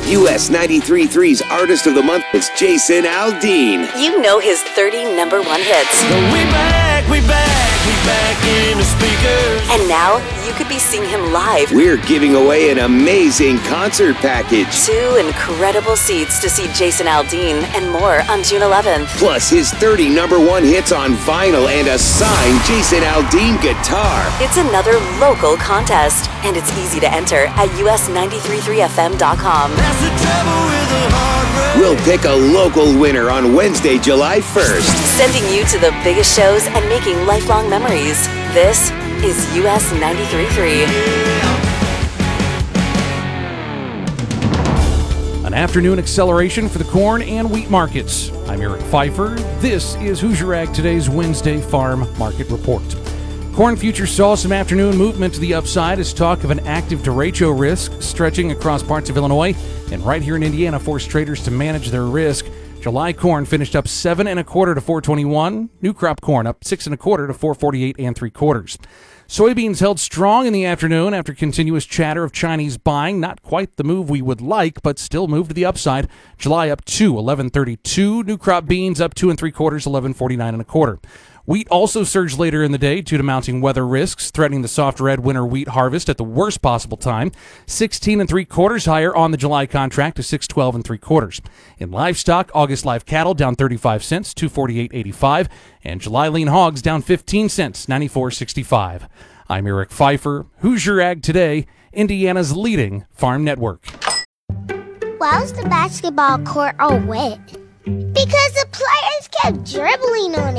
US 93.3's Artist of the Month is Jason Aldean. You know his 30 number one hits. We back in the speakers. And now you could be seeing him live. We're giving away an amazing concert package. 2 incredible seats to see Jason Aldean and more on June 11th. Plus his 30 number one hits on vinyl and a signed Jason Aldean guitar. It's another local contest, and it's easy to enter at us933fm.com. That's the trouble with the hard road. We'll pick a local winner on Wednesday, July 1st. Sending you to the biggest shows and making lifelong memories. This is US 93.3. An afternoon acceleration for the corn and wheat markets. I'm Eric Pfeiffer. This is Hoosier Ag Today's Wednesday Farm Market Report. Corn futures saw some afternoon movement to the upside as talk of an active derecho risk stretching across parts of Illinois and right here in Indiana forced traders to manage their risk. July corn finished up 7 1/4 to 421. New crop corn up 6 1/4 to 448 3/4. Soybeans held strong in the afternoon after continuous chatter of Chinese buying. Not quite the move we would like, but still moved to the upside. July up 2, 11.32. New crop beans up 2 3/4, 11.49 1/4. Wheat also surged later in the day due to mounting weather risks, threatening the soft red winter wheat harvest at the worst possible time. 16 3/4 higher on the July contract to 612 3/4. In livestock, August live cattle down 35 cents, 248.85, and July lean hogs down 15 cents, 94.65. I'm Eric Pfeiffer, Hoosier Ag Today, Indiana's leading farm network. Why was the basketball court all wet? Because the players kept dribbling on it.